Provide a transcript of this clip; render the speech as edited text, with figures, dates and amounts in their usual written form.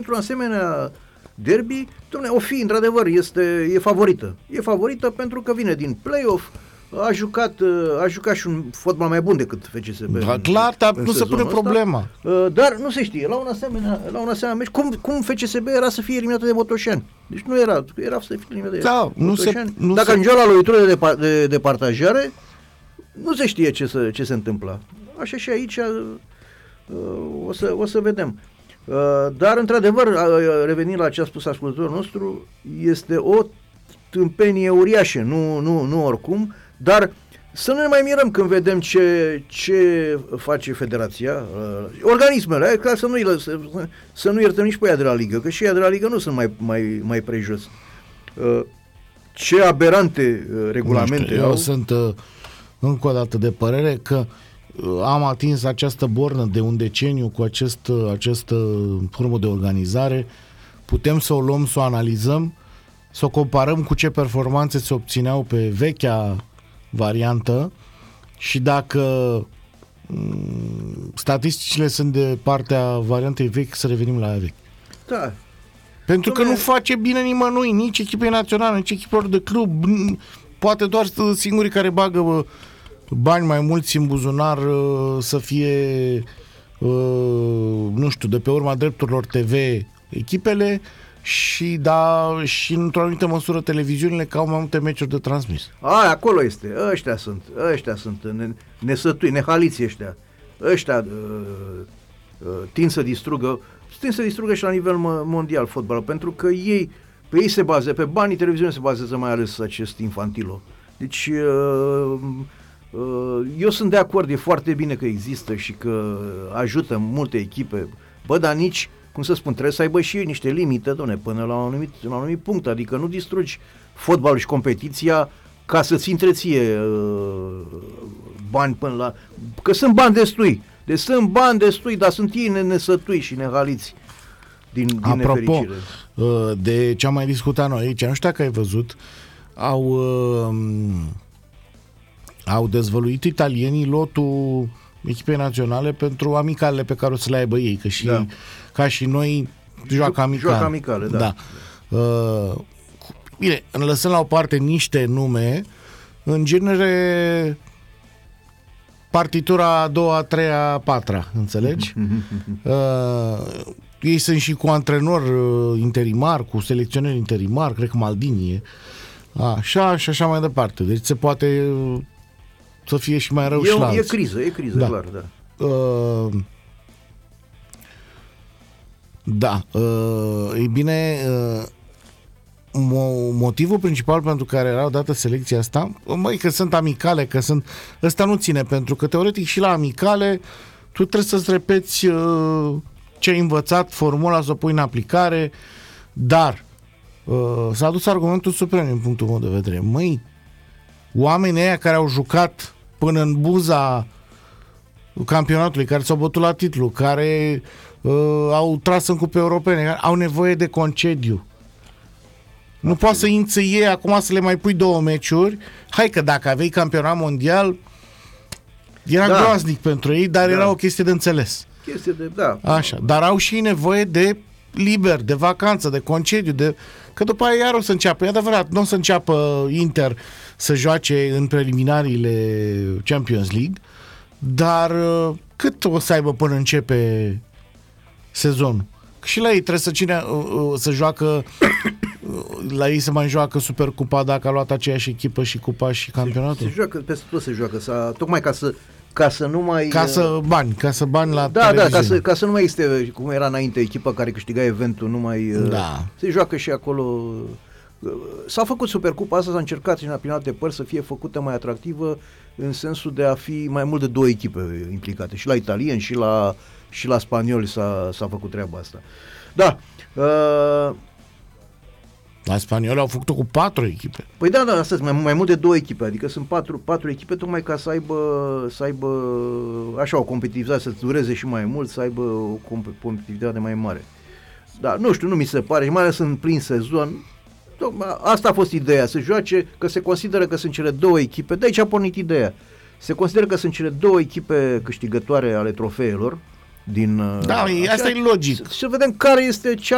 într-un asemenea derby, o fi, într-adevăr, e favorită. E favorită pentru că vine din play-off, a jucat și un fotbal mai bun decât FCSB. Da, clar, dar nu se pune problema. Dar nu se știe, la un asemenea meci, cum FCSB era să fie eliminată de Botoșani. Deci nu era să fie eliminată de Botoșani. Dacă ajungea la lovitură de partajare, nu se știe ce se întâmplă. Așa și aici o să vedem. Dar, într-adevăr, revenind la ce a spus ascultătorul nostru, este o tâmpenie uriașă, nu oricum, dar să nu ne mai mirăm când vedem ce face federația, organismele, ca să nu iertăm nici pe ea de la ligă, că și ea de la ligă nu sunt mai prejos. Ce aberante regulamente eu sunt încă o dată de părere că am atins această bornă de un deceniu cu această formă de organizare. Putem să o luăm, să o analizăm, să o comparăm cu ce performanțe se obțineau pe vechea variantă și dacă statisticile sunt de partea variantei vechi, să revenim la ea vechi. Da. Pentru că nu face bine nimănui, nici echipei naționale, nici echipelor de club, poate doar singurii care bagă bani mai mulți în buzunar să fie, nu știu, de pe urma drepturilor TV echipele și într-o anumită măsură televiziunile că au mai multe meciuri de transmis. Acolo este. Ăștia sunt nesătui, nehaliți ăștia. Ăștia tind să distrugă și la nivel mondial fotbalul, pentru că ei se bazează, pe banii televiziunii se bazează mai ales acest infantilo. Deci eu sunt de acord, e foarte bine că există și că ajută multe echipe, dar nici, cum să spun, trebuie să aibă și niște limite, până la un anumit punct, adică nu distrugi fotbalul și competiția ca să-ți întreție bani până la... Că sunt bani destui, dar sunt ei nesătui și nehaliți din Apropo, nefericire. De ce am mai discutat noi aici, nu știu dacă ai văzut, au dezvăluit italienii lotul echipei naționale pentru amicalele pe care o să le aibă ei, că ca și noi joacă amicale. Da. Bine, lăsând la o parte niște nume, în genere partitura a doua, a treia, a patra, înțelegi? Ei sunt și cu antrenor interimar, cu selecționer interimar, cred că Maldini e. Așa și așa mai departe. Deci se poate să fie și mai rău și la alții. E criză, da. Clar, da. Ei bine, motivul principal pentru care era dată selecția asta, că sunt amicale, că sunt... Ăsta nu ține, pentru că teoretic și la amicale tu trebuie să-ți repeți ce ai învățat, formula să o pui în aplicare, dar s-a adus argumentul suprem din punctul meu de vedere. Oamenii ăia care au jucat până în buza campionatului, care s-au bătut la titlu, care au tras în cupe europene, care au nevoie de concediu. Nu poți să inți ei acum să le mai pui 2 meciuri. Hai că dacă aveai campionat mondial era groaznic pentru ei, dar era o chestie de înțeles. Așa, dar au și nevoie de liber, de vacanță, de concediu, că după aia iar o să înceapă. E adevărat, nu o să înceapă Inter să joace în preliminariile Champions League, dar cât o să aibă până începe sezonul? Și la ei trebuie să joacă, la ei se mai joacă Supercupa dacă a luat aceeași echipă și cupa și campionatul? Se joacă, peste tot se joacă, tocmai ca să nu mai... Ca să bani la televiziune. Ca să nu mai este, cum era înainte, echipa care câștiga eventul, nu mai... Se joacă și acolo... S-a făcut Supercupa asta, s-a încercat și în alte părți să fie făcută mai atractivă în sensul de a fi mai mult de 2 echipe implicate. Și la italieni și la spanioli s-a făcut treaba asta. Da. La spanioli au făcut-o cu 4 echipe. Păi da, astăzi mai mult de 2 echipe, adică sunt 4 echipe tocmai ca să aibă așa o competitivitate, să dureze și mai mult, să aibă o competitivitate mai mare. Da, nu știu, nu mi se pare, și mai ales în plin sezon. Asta a fost ideea, să joace, că se consideră că sunt cele 2 echipe, de aici a pornit ideea. Se consideră că sunt cele 2 echipe câștigătoare ale trofeelor din... Da, asta e logic. Să vedem care este cea